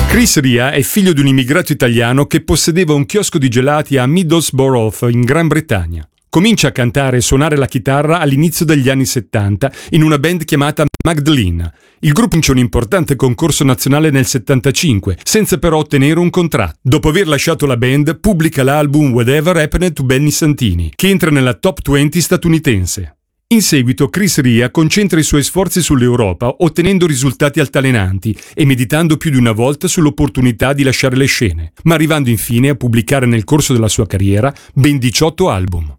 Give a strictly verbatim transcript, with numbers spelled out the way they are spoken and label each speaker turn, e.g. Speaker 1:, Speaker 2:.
Speaker 1: Chris Ria è figlio di un immigrato italiano che possedeva un chiosco di gelati a Middlesbrough, in Gran Bretagna. Comincia a cantare e suonare la chitarra all'inizio degli anni settanta in una band chiamata Magdalena. Il gruppo vince un importante concorso nazionale nel settantacinque, senza però ottenere un contratto. Dopo aver lasciato la band, pubblica l'album Whatever Happened to Benny Santini, che entra nella top venti statunitense. In seguito Chris Ria concentra i suoi sforzi sull'Europa, ottenendo risultati altalenanti e meditando più di una volta sull'opportunità di lasciare le scene, ma arrivando infine a pubblicare nel corso della sua carriera ben diciotto album.